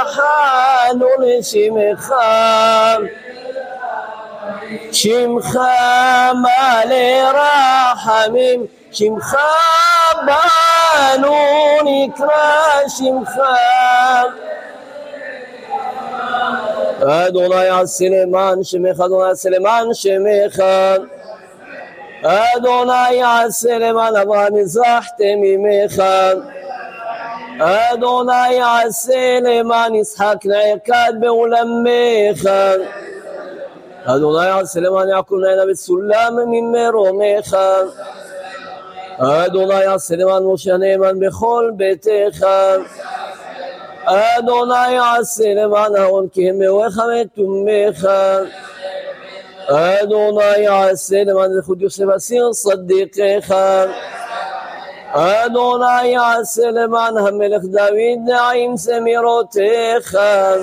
ייחלנו לשמך, שמך מלא רחמים, שמך בנו נקרא שמך. אדוני עשה למען שמך, אדוני עשה למען שמך, אדוני עשה למען אברהם מזרח תמימך, אדוני עשה למען יצחק נעקד בעולמך, אדוני עשה למען יעקב נענה בסולם ממרומך, אדוני עשה למען משה נאמן בכל ביתך, אדוני עשה למען אהרון כי מאורך מתומך, אדוני עשה למען זכות יוסף אסיר צדיקך, אדוני עשה למען המלך דוד נעים זמירותיך,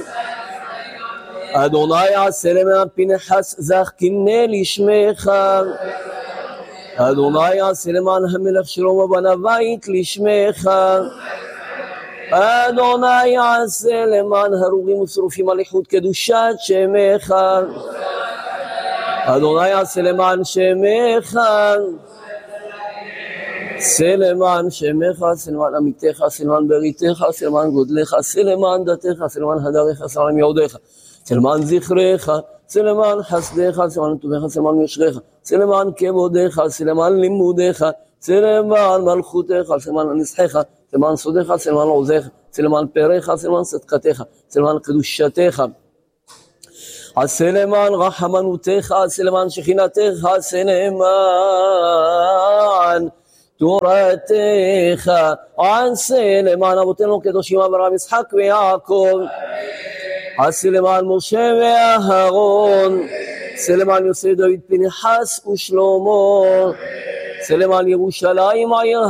אדוני עשה למען פנחס זך קינא לשמך, אדוני עשה למען המלך שלמה בן הבית לשמך, אדוני עשה למען הרוגים ושרופים על איחוד קדושת שמך, אדוני עשה למען שמך, עשה למען שמך, עשה למען עמיתך, עשה למען בריתך, עשה למען גודלך, עשה למען דתך, עשה למען הדרך, עשה למען יהודך, עשה למען זכרך, עשה למען חסדך, עשה למען טובך, עשה למען יושרך, עשה למען כבודך, עשה למען לימודך, עשה למען מלכותך, עשה למען נסחך, עשה למען סודך, עשה למען עוזך, עשה למען פרח, עשה למען צדקתך, עשה למען קדושתך, עשה למען רחמנותך, עשה למען שכינתך, עשה למען תורתך, עשה למען אבותינו הקדושים אברהם יצחק ויעקב, עשה למען משה ואהרון, עשה למען יוסף דוד פנחס ושלמה, עשה למען ירושלים העיר